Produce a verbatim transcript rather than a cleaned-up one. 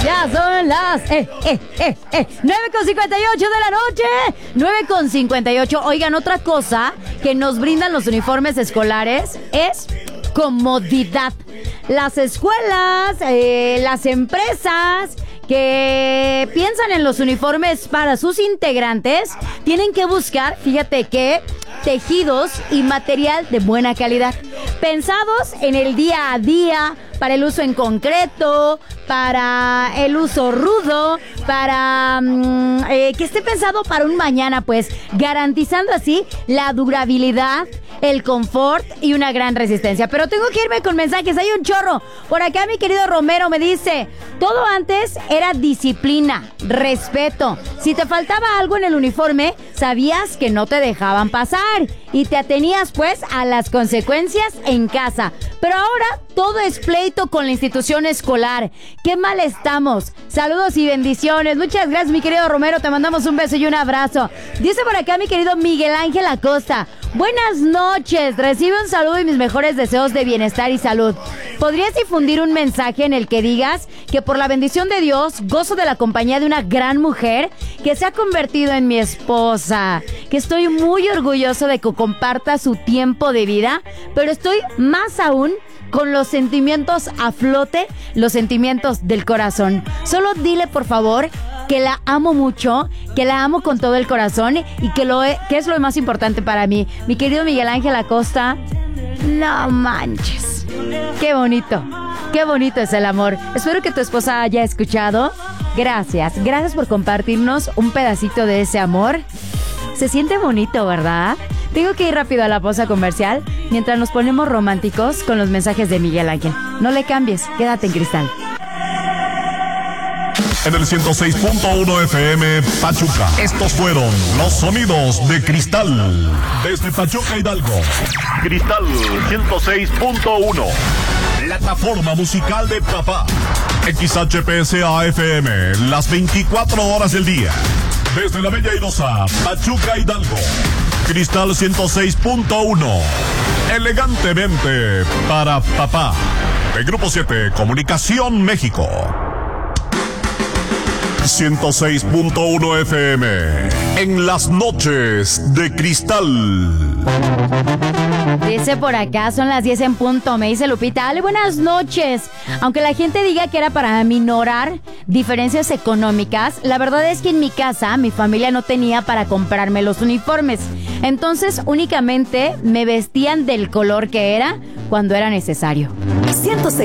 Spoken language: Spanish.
Ya son las eh, eh, eh, eh, nueve con cincuenta y ocho de la noche. nueve con cincuenta y ocho. Oigan, otra cosa que nos brindan los uniformes escolares es comodidad. Las escuelas, eh, las empresas que piensan en los uniformes para sus integrantes tienen que buscar, fíjate que, tejidos y material de buena calidad, pensados en el día a día, para el uso en concreto, para el uso rudo, para mm, eh, que esté pensado para un mañana, pues, garantizando así la durabilidad, el confort y una gran resistencia. Pero tengo que irme con mensajes, hay un chorro. Por acá mi querido Romero me dice: todo antes era disciplina, respeto. Si te faltaba algo en el uniforme, sabías que no te dejaban pasar y te atenías pues a las consecuencias en casa. Pero ahora todo es pleito con la institución escolar. ¡Qué mal estamos! Saludos y bendiciones. Muchas gracias, mi querido Romero. Te mandamos un beso y un abrazo. Dice por acá mi querido Miguel Ángel Acosta: buenas noches. Recibe un saludo y mis mejores deseos de bienestar y salud. ¿Podrías difundir un mensaje en el que digas que por la bendición de Dios gozo de la compañía de una gran mujer que se ha convertido en mi esposa? Que estoy muy orgulloso de que comparta su tiempo de vida, pero estoy más aún con los sentimientos a flote, los sentimientos del corazón. Solo dile, por favor, que la amo mucho, que la amo con todo el corazón y que, lo he, que es lo más importante para mí. Mi querido Miguel Ángel Acosta, no manches. Qué bonito, qué bonito es el amor. Espero que tu esposa haya escuchado. Gracias, gracias por compartirnos un pedacito de ese amor. Se siente bonito, ¿verdad? Tengo que ir rápido a la pausa comercial mientras nos ponemos románticos con los mensajes de Miguel Ángel. No le cambies, quédate en Cristal. En el ciento seis punto uno F M Pachuca. Estos fueron los sonidos de Cristal. Desde Pachuca, Hidalgo. Cristal ciento seis punto uno. Plataforma musical de papá. X H P S A F M. Las veinticuatro horas del día. Desde la bella Irosa, Pachuca, Hidalgo. Cristal ciento seis punto uno. Elegantemente para papá. El Grupo siete, Comunicación México. ciento seis punto uno F M. En las noches de Cristal. Dice por acá, son las diez en punto. Me dice Lupita: dale, buenas noches. Aunque la gente diga que era para minorar diferencias económicas, la verdad es que en mi casa mi familia no tenía para comprarme los uniformes. Entonces únicamente me vestían del color que era cuando era necesario. ciento seis